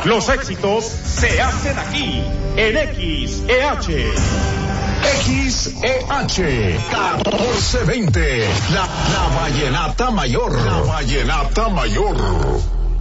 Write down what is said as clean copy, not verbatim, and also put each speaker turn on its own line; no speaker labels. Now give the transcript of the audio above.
Los éxitos se hacen aquí, en XEH.
XEH 1420, la vallenata mayor. La vallenata mayor.